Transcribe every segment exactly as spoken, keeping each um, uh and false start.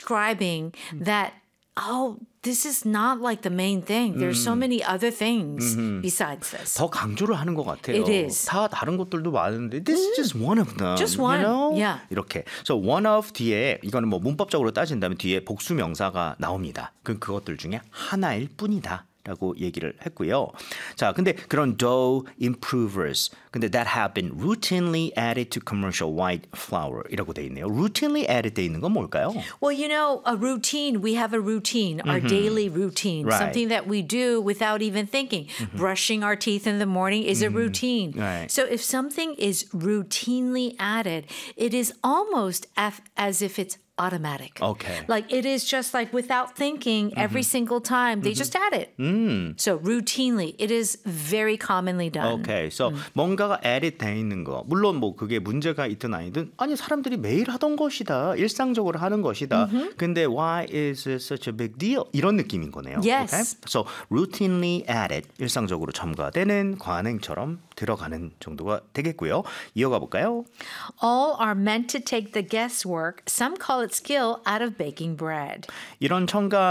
describing that, oh, this is not like the main thing. There's so many other things besides this. 더 강조를 하는 것 같아요. It is. 다 다른 것들도 많은데 this is just one of them. Just one. You know? Yeah. 이렇게. So one of 뒤에 이거는 뭐 문법적으로 따진다면 뒤에 복수 명사가 나옵니다. 그럼 그것들 중에 하나일 뿐이다. 라고 얘기를 했고요. 자, 근데 그런 dough improvers, 근데 that have been routinely added to commercial white flour 이라고 돼 있네요. routinely added 돼 있는 건 뭘까요? Well, you know, a routine, we have a routine, our daily routine, Right. something that we do without even thinking. Brushing our teeth in the morning is a routine. Right. So if something is routinely added, it is almost af- as if it's automatic. Okay. Like it is just like without thinking every single time they just add it. So routinely, it is very commonly done. Okay, so 뭔가가 added 돼 있는 거. 물론 뭐 그게 문제가 있든 아니든 아니 사람들이 매일 하던 것이다. 일상적으로 하는 것이다. 근데 why is it such a big deal? 이런 느낌인 거네요. Yes. Okay? So routinely added 일상적으로 첨가되는 관행처럼 들어가는 정도가 되겠고요. 이어가 볼까요? All are meant to take the guesswork, some call it skill, out of baking bread. 이런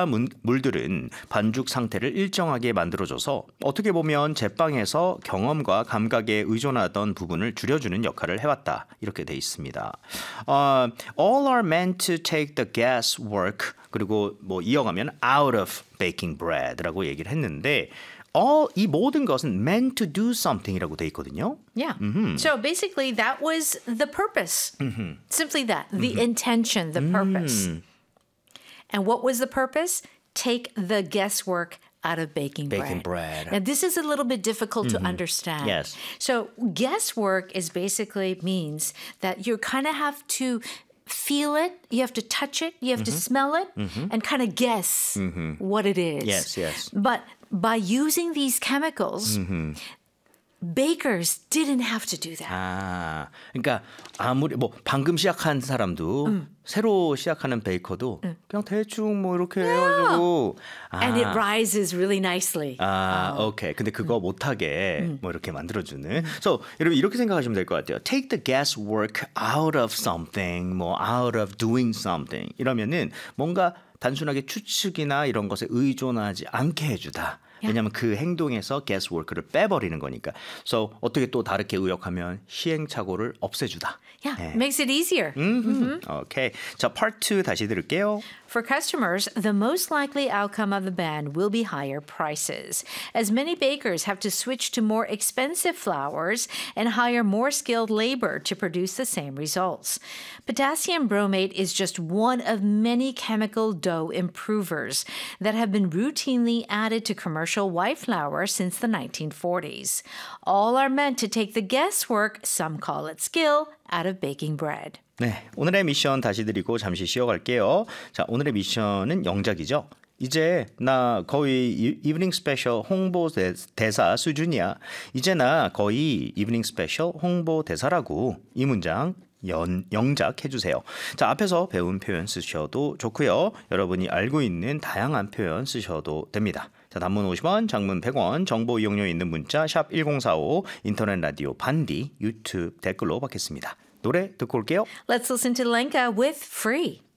첨가물들은 반죽 상태를 일정하게 만들어줘서 어떻게 보면 제빵에서 경험과 감각에 의존하던 부분을 줄여주는 역할을 해왔다. 이렇게 돼 있습니다. Uh, all are meant to take the guesswork 그리고 뭐 이어가면 out of baking bread라고 얘기를 했는데 all, 이 모든 것은 meant to do something이라고 돼 있거든요. Yeah. So basically, that was the purpose. Simply that, the intention, the purpose. And what was the purpose? Take the guesswork out of baking, Baking bread. bread. Now, this is a little bit difficult to understand. Yes. So guesswork is basically means that you kind of have to feel it, you have to touch it, you have to smell it, and kind of guess what it is. Yes, yes. But by using these chemicals, bakers didn't have to do that. 아, 그러니까 아무리 뭐 방금 시작한 사람도 새로 시작하는 베이커도 그냥 대충 뭐 이렇게 해가지고 아, And it rises really nicely. 아, 오케이. 근데 그거 못하게 뭐 이렇게 만들어주는. So 여러분 이렇게 생각하시면 될 것 같아요. Take the guesswork out of something, 뭐 out of doing something 이러면은 뭔가 단순하게 추측이나 이런 것에 의존하지 않게 해주다. 왜냐하면 그 행동에서 guesswork를 빼버리는 거니까. So 어떻게 또 다르게 의역하면 시행착오를 없애주다. Yeah, 네. makes it easier. 오케이. 자, part two 다시 들을게요. For customers, the most likely outcome of the ban will be higher prices, as many bakers have to switch to more expensive flours and hire more skilled labor to produce the same results. Potassium bromate is just one of many chemical dough improvers that have been routinely added to commercial white flour since the nineteen forties. All are meant to take the guesswork, some call it skill, out of baking bread. 네, 오늘의 미션 다시 드리고 잠시 쉬어갈게요. 자, 오늘의 미션은 영작이죠. 이제 나 거의 이브닝 스페셜 홍보 대사 수준이야. 이제 나 거의 이브닝 스페셜 홍보 대사라고. 이 문장 연, 영작 해주세요. 자, 앞에서 배운 표현 쓰셔도 좋고요. 여러분이 알고 있는 다양한 표현 쓰셔도 됩니다. 자, 단문 오십 원, 장문 백 원, 정보 이용료 있는 문자 샵 일공사오, 인터넷 라디오 반디, 유튜브 댓글로 받겠습니다. 노래 듣고 올게요. Let's listen to Lenka with Free.